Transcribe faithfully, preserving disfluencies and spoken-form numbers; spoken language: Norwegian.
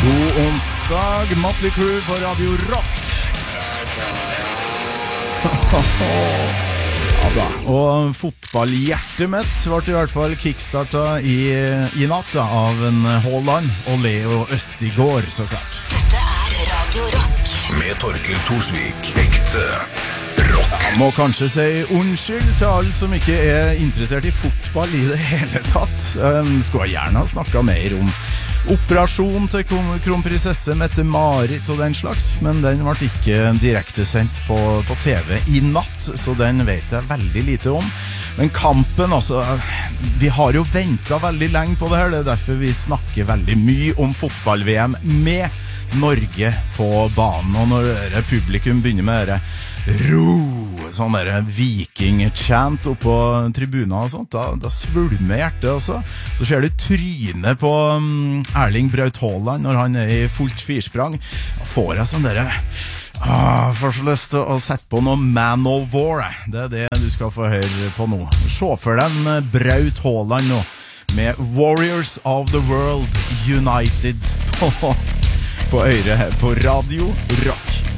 God onsdag, Motley Crue på Radio Rock. Ja da, og fotballhjertet mitt ble i hvert fall kickstartet i, i natt da, av en Haaland og Leo Østigård, så klart. Dette er Radio Rock. Med Torkel Torsvik. Ekte rock. Jeg må kanskje si unnskyld til alle som ikke er interessert i fotball i det hele tatt. Um, skulle jeg gjerne ha snakket mer om operasjon til kronprinsesse Mette-Marit og den slags, men den ble ikke direkte sendt på, på T V i natt, så den vet jeg veldig lite om. Men kampen, altså, vi har jo ventet veldig lenge på det her, det er derfor vi snakker veldig mye om fotball-V M med Norge på banen, og når publikum begynner med det ro, sånn der viking-chant oppå tribuner og sånt, da, da svulmer hjertet også. Så ser du trynet på um, Erling Braut Haaland når han er i fullt firsprang. Da får jeg sånn der ah, får så lyst til å sette på noe Man of War. Det er det du skal få høre på nå. Se for deg en Braut Haaland nå med Warriors of the World United på, på øret her på Radio Rock.